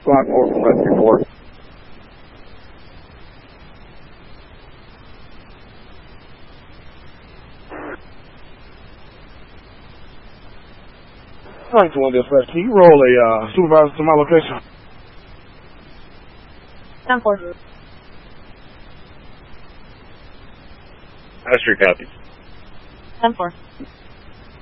Squad 4, request report. Alright, to one dispatch. Can you roll a supervisor to my location? 10-4. Astrid copies. 10-4.